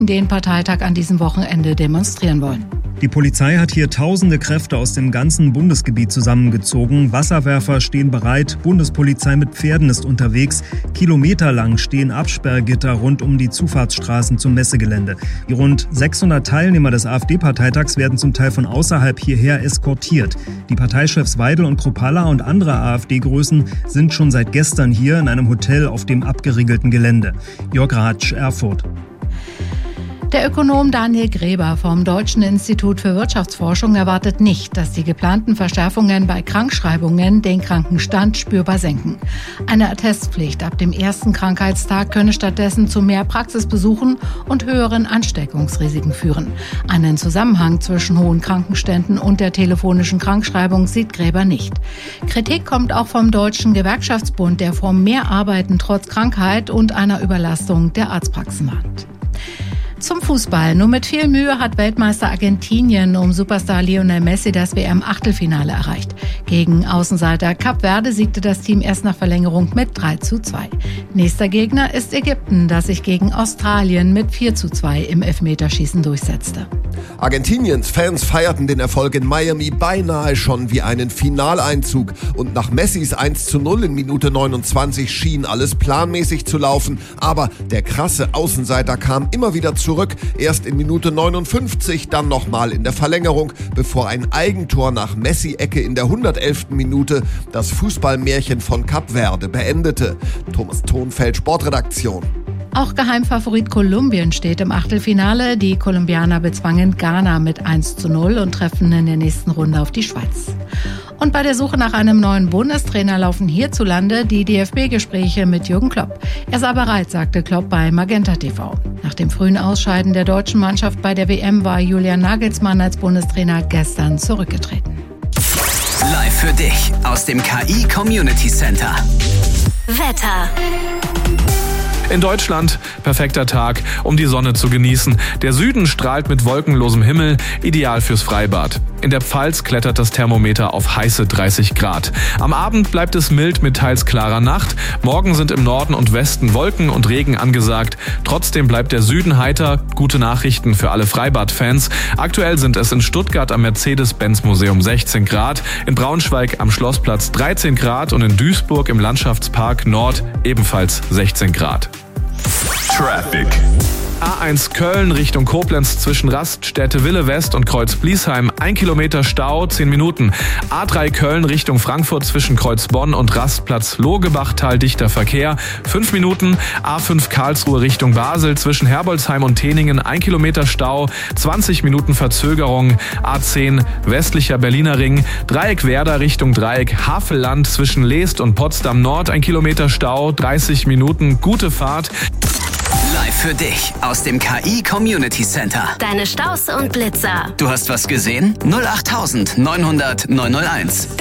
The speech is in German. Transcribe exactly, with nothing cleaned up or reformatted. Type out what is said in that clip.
den Parteitag an diesem Wochenende demonstrieren wollen. Die Polizei hat hier tausende Kräfte aus dem ganzen Bundesgebiet zusammengezogen. Wasserwerfer stehen bereit, Bundespolizei mit Pferden ist unterwegs. Kilometerlang stehen Absperrgitter rund um die Zufahrtsstraßen zum Messegelände. Die rund sechshundert Teilnehmer des AfD-Parteitags werden zum Teil von außerhalb hierher eskortiert. Die Parteichefs Weidel und Kruppalla und andere AfD-Größen sind schon seit gestern hier in einem Hotel auf dem abgeriegelten Gelände. Jörg Ratsch, Erfurt. Der Ökonom Daniel Gräber vom Deutschen Institut für Wirtschaftsforschung erwartet nicht, dass die geplanten Verschärfungen bei Krankschreibungen den Krankenstand spürbar senken. Eine Attestpflicht ab dem ersten Krankheitstag könne stattdessen zu mehr Praxisbesuchen und höheren Ansteckungsrisiken führen. Einen Zusammenhang zwischen hohen Krankenständen und der telefonischen Krankschreibung sieht Gräber nicht. Kritik kommt auch vom Deutschen Gewerkschaftsbund, der vor mehr Arbeiten trotz Krankheit und einer Überlastung der Arztpraxen warnt. Zum Fußball. Nur mit viel Mühe hat Weltmeister Argentinien um Superstar Lionel Messi das W M-Achtelfinale erreicht. Gegen Außenseiter Kap Verde siegte das Team erst nach Verlängerung mit drei zu zwei. Nächster Gegner ist Ägypten, das sich gegen Australien mit vier zu zwei im Elfmeterschießen durchsetzte. Argentiniens Fans feierten den Erfolg in Miami beinahe schon wie einen Finaleinzug. Und nach Messis eins zu null in Minute neunundzwanzig schien alles planmäßig zu laufen. Aber der krasse Außenseiter kam immer wieder zurück. Erst in Minute neunundfünfzig, dann nochmal in der Verlängerung, bevor ein Eigentor nach Messi-Ecke in der hundertelften Minute das Fußballmärchen von Kap Verde beendete. Thomas Thonfeld, Sportredaktion. Auch Geheimfavorit Kolumbien steht im Achtelfinale. Die Kolumbianer bezwangen Ghana mit eins zu null und treffen in der nächsten Runde auf die Schweiz. Und bei der Suche nach einem neuen Bundestrainer laufen hierzulande die D F B-Gespräche mit Jürgen Klopp. Er sei bereit, sagte Klopp bei Magenta T V. Nach dem frühen Ausscheiden der deutschen Mannschaft bei der W M war Julian Nagelsmann als Bundestrainer gestern zurückgetreten. Live für dich aus dem K I Community Center. Wetter. In Deutschland perfekter Tag, um die Sonne zu genießen. Der Süden strahlt mit wolkenlosem Himmel, ideal fürs Freibad. In der Pfalz klettert das Thermometer auf heiße dreißig Grad. Am Abend bleibt es mild mit teils klarer Nacht. Morgen sind im Norden und Westen Wolken und Regen angesagt. Trotzdem bleibt der Süden heiter. Gute Nachrichten für alle Freibadfans. Aktuell sind es in Stuttgart am Mercedes-Benz-Museum sechzehn Grad, in Braunschweig am Schlossplatz dreizehn Grad und in Duisburg im Landschaftspark Nord ebenfalls sechzehn Grad. Traffic. A eins Köln Richtung Koblenz zwischen Raststätte Wille West und Kreuz Bliesheim. Ein Kilometer Stau, zehn Minuten. A drei Köln Richtung Frankfurt zwischen Kreuz Bonn und Rastplatz Logebachtal dichter Verkehr. Fünf Minuten. A fünf Karlsruhe Richtung Basel zwischen Herbolzheim und Teningen. Ein Kilometer Stau, zwanzig Minuten Verzögerung. A zehn westlicher Berliner Ring. Dreieck Werder Richtung Dreieck Havelland zwischen Leest und Potsdam Nord. Ein Kilometer Stau, dreißig Minuten. Gute Fahrt. Live für dich aus dem K I Community Center. Deine Staus und Blitzer. Du hast was gesehen? null acht neunhundert neunhunderteins.